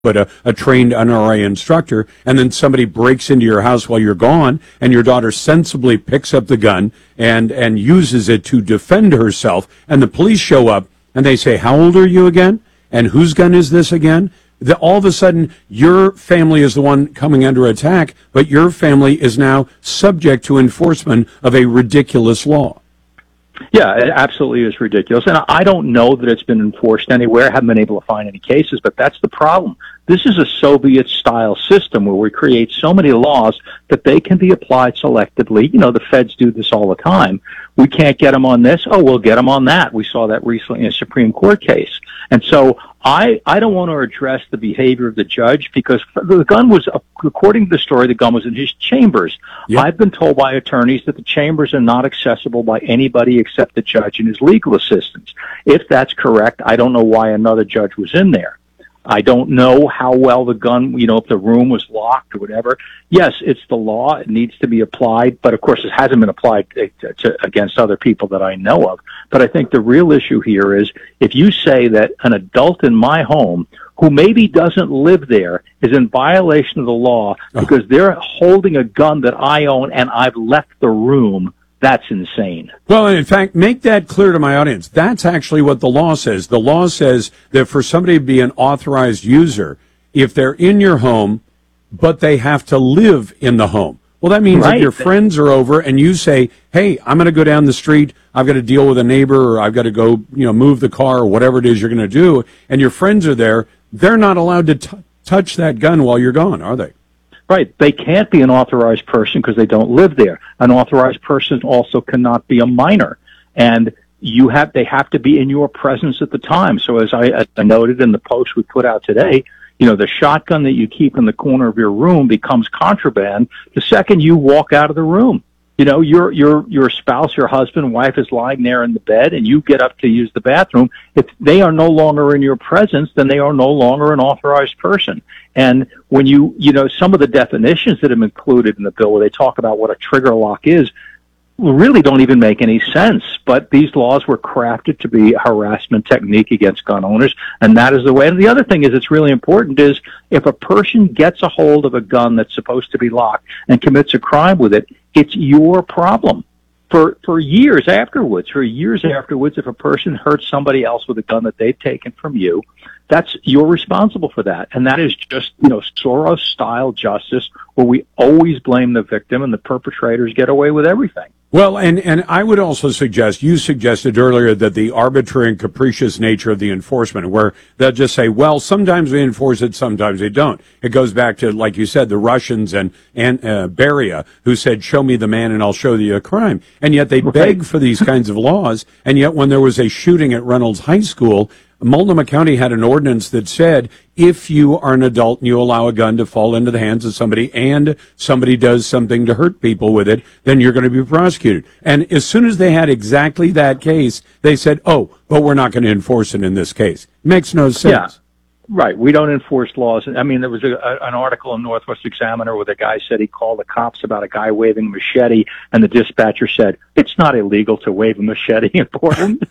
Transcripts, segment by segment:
but a trained NRA instructor, and then somebody breaks into your house while you're gone, and your daughter sensibly picks up the gun and uses it to defend herself, and the police show up, and they say, how old are you again? And whose gun is this again? All of a sudden, your family is the one coming under attack, but your family is now subject to enforcement of a ridiculous law. Yeah, it absolutely is ridiculous. And I don't know that it's been enforced anywhere. I haven't been able to find any cases, but that's the problem. This is a Soviet-style system where we create so many laws that they can be applied selectively. You know, the feds do this all the time. We can't get them on this. Oh, we'll get them on that. We saw that recently in a Supreme Court case. And so I don't want to address the behavior of the judge because the gun was, according to the story, the gun was in his chambers. Yep. I've been told by attorneys that the chambers are not accessible by anybody except the judge and his legal assistants. If that's correct, I don't know why another judge was in there. I don't know how well the gun, you know, if the room was locked or whatever. Yes, it's the law. It needs to be applied. But, of course, it hasn't been applied against other people that I know of. But I think the real issue here is if you say that an adult in my home who maybe doesn't live there is in violation of the law because they're holding a gun that I own and I've left the room, that's insane. Well, in fact, make that clear to my audience. That's actually what the law says. The law says that for somebody to be an authorized user, if they're in your home, but they have to live in the home. Well, that means if your friends are over and you say, hey, I'm going to go down the street, I've got to deal with a neighbor, or I've got to go, move the car, or whatever it is you're going to do, and your friends are there, they're not allowed to touch that gun while you're gone, are they? Right. They can't be an authorized person because they don't live there. An authorized person also cannot be a minor. And they have to be in your presence at the time. So as I noted in the post we put out today, the shotgun that you keep in the corner of your room becomes contraband the second you walk out of the room. Your spouse, your husband, wife is lying there in the bed and you get up to use the bathroom. If they are no longer in your presence, then they are no longer an authorized person. And when some of the definitions that have included in the bill where they talk about what a trigger lock is, really don't even make any sense. But these laws were crafted to be a harassment technique against gun owners, and that is the way. And the other thing is it's really important is if a person gets a hold of a gun that's supposed to be locked and commits a crime with it, it's your problem. For years afterwards, if a person hurts somebody else with a gun that they've taken from you, you're responsible for that. And that is just, Soros-style justice where we always blame the victim and the perpetrators get away with everything. Well, and I would also suggest, you suggested earlier that the arbitrary and capricious nature of the enforcement, where they'll just say, well, sometimes we enforce it, sometimes they don't. It goes back to, like you said, the Russians and Beria, who said, show me the man and I'll show you a crime. And yet they beg for these kinds of laws. And yet when there was a shooting at Reynolds High School, Multnomah County had an ordinance that said if you are an adult and you allow a gun to fall into the hands of somebody and somebody does something to hurt people with it, then you're going to be prosecuted. And as soon as they had exactly that case, they said, oh, but we're not going to enforce it in this case. Makes no sense. Yeah. Right. We don't enforce laws. I mean, there was an article in Northwest Examiner where the guy said he called the cops about a guy waving a machete, and the dispatcher said, it's not illegal to wave a machete in Portland.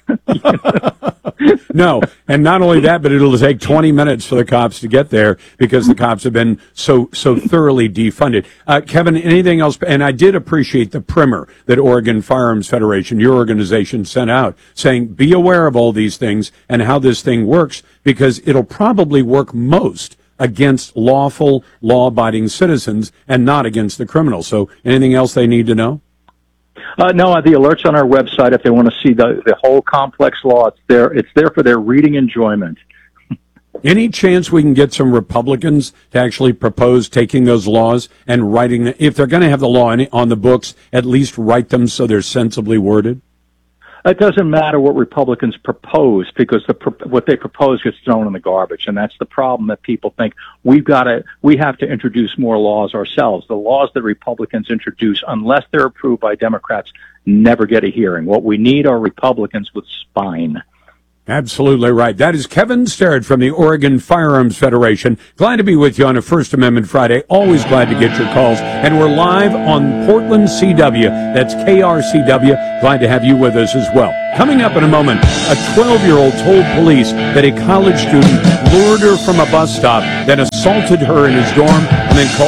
No, and not only that, but it'll take 20 minutes for the cops to get there because the cops have been so thoroughly defunded. Kevin, anything else? And I did appreciate the primer that Oregon Firearms Federation, your organization, sent out saying, be aware of all these things and how this thing works because it'll probably work most against lawful, law-abiding citizens and not against the criminals. So anything else they need to know? No, the alert's on our website if they want to see the whole complex law. It's there for their reading enjoyment. Any chance we can get some Republicans to actually propose taking those laws and writing them? If they're going to have the law on the books, at least write them so they're sensibly worded? It doesn't matter what Republicans propose because what they propose gets thrown in the garbage, and that's the problem that people think we have to introduce more laws ourselves. The laws that Republicans introduce, unless they're approved by Democrats, never get a hearing. What we need are Republicans with spine. Absolutely right. That is Kevin Starrett from the Oregon Firearms Federation. Glad to be with you on a First Amendment Friday. Always glad to get your calls. And we're live on Portland CW. That's KRCW. Glad to have you with us as well. Coming up in a moment, a 12-year-old told police that a college student lured her from a bus stop, then assaulted her in his dorm, and then called